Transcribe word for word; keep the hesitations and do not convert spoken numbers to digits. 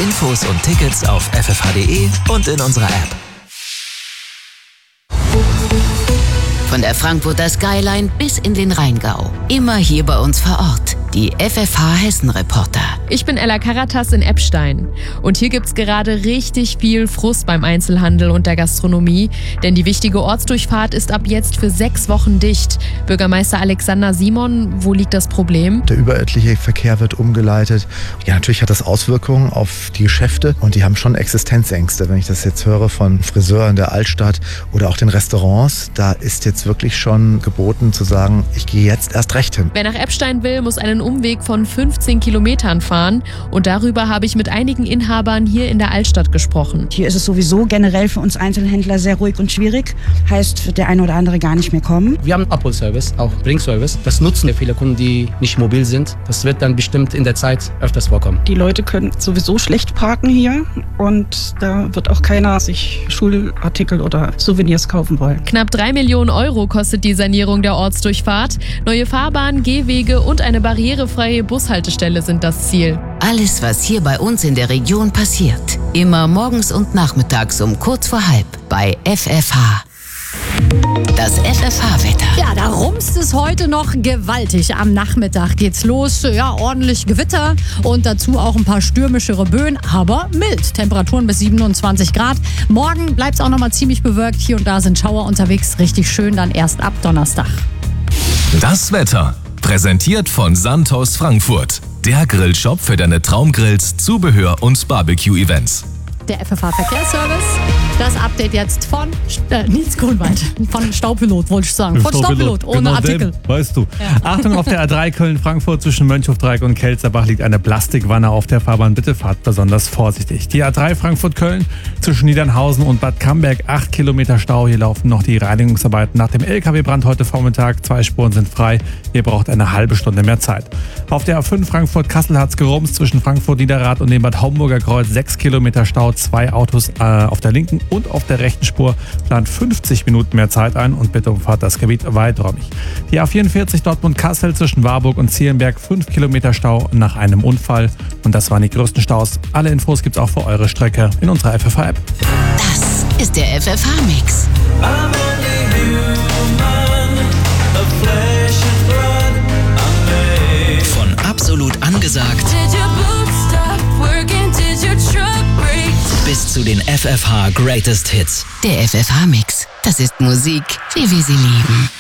Infos und Tickets auf f f h punkt d e und in unserer App. Von der Frankfurter Skyline bis in den Rheingau. Immer hier bei uns vor Ort. Die F F H Hessen-Reporter. Ich bin Ella Karatas in Eppstein. Und hier gibt's gerade richtig viel Frust beim Einzelhandel und der Gastronomie. Denn die wichtige Ortsdurchfahrt ist ab jetzt für sechs Wochen dicht. Bürgermeister Alexander Simon, wo liegt das Problem? Der überörtliche Verkehr wird umgeleitet. Ja, natürlich hat das Auswirkungen auf die Geschäfte. Und die haben schon Existenzängste. Wenn ich das jetzt höre von Friseuren der Altstadt oder auch den Restaurants, da ist jetzt wirklich schon geboten zu sagen, ich gehe jetzt erst recht hin. Wer nach Eppstein will, muss einen Umweg von fünfzehn Kilometern fahren. Und darüber habe ich mit einigen Inhabern hier in der Altstadt gesprochen. Hier ist es sowieso generell für uns Einzelhändler sehr ruhig und schwierig. Heißt, wird der eine oder andere gar nicht mehr kommen. Wir haben Abholservice, auch Bringservice. Das nutzen ja viele Kunden, die nicht mobil sind. Das wird dann bestimmt in der Zeit öfters vorkommen. Die Leute können sowieso schlecht parken hier. Und da wird auch keiner sich Schulartikel oder Souvenirs kaufen wollen. Knapp drei Millionen Euro kostet die Sanierung der Ortsdurchfahrt. Neue Fahrbahnen, Gehwege und eine barrierefreie Bushaltestelle sind das Ziel. Alles, was hier bei uns in der Region passiert. Immer morgens und nachmittags um kurz vor halb bei F F H. Das F F H-Wetter. Ja, da rumst es heute noch gewaltig. Am Nachmittag geht's los. Ja, ordentlich Gewitter und dazu auch ein paar stürmischere Böen, aber mild. Temperaturen bis siebenundzwanzig Grad. Morgen bleibt es auch noch mal ziemlich bewölkt. Hier und da sind Schauer unterwegs. Richtig schön dann erst ab Donnerstag. Das Wetter. Präsentiert von Santos Frankfurt. Der Grillshop für deine Traumgrills, Zubehör und Barbecue-Events. Der F F H-Verkehrsservice. Das Update jetzt von äh, Nils Grunwald. Von Staupilot, wollte ich sagen. Von Staupilot, ohne genau Artikel. Dem, weißt du. Ja. Achtung, auf der A drei Köln-Frankfurt zwischen Mönchhofdreieck und Kelzerbach liegt eine Plastikwanne auf der Fahrbahn. Bitte fahrt besonders vorsichtig. Die A drei Frankfurt-Köln zwischen Niedernhausen und Bad Camberg. acht Kilometer Stau. Hier laufen noch die Reinigungsarbeiten nach dem L K W-Brand heute Vormittag. Zwei Spuren sind frei. Ihr braucht eine halbe Stunde mehr Zeit. Auf der A fünf Frankfurt-Kassel hat's gerumst zwischen Frankfurt-Niederrad und dem Bad Homburger Kreuz. sechs Kilometer Stau. Zwei Autos äh, auf der linken und auf der rechten Spur plant fünfzig Minuten mehr Zeit ein und bitte umfahrt das Gebiet weiträumig. Die A vierundvierzig Dortmund-Kassel zwischen Warburg und Zielenberg, fünf Kilometer Stau nach einem Unfall. Und das waren die größten Staus. Alle Infos gibt's auch für eure Strecke in unserer F F H-App. Das ist der F F H-Mix. Von absolut angesagt bis zu den F F H Greatest Hits. Der F F H-Mix. Das ist Musik, wie wir sie lieben.